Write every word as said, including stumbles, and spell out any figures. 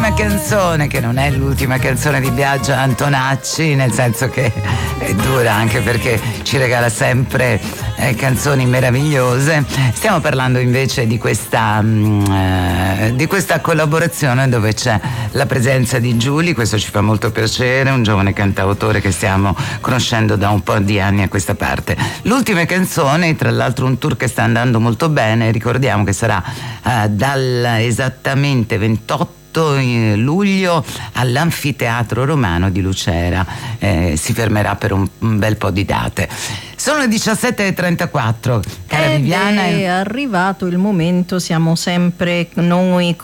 l'ultima canzone, che non è l'ultima canzone di Biagio Antonacci, nel senso che è dura anche perché ci regala sempre eh, canzoni meravigliose. Stiamo parlando invece di questa mh, eh, di questa collaborazione dove c'è la presenza di Giuli. Questo ci fa molto piacere, un giovane cantautore che stiamo conoscendo da un po' di anni a questa parte. L'ultima canzone, tra l'altro un tour che sta andando molto bene, ricordiamo che sarà eh, dal esattamente ventotto luglio all'Anfiteatro Romano di Lucera. Eh, si fermerà per un, un bel po' di date. Sono le diciassette e trentaquattro, cara Ed Viviana. È arrivato il momento, siamo sempre noi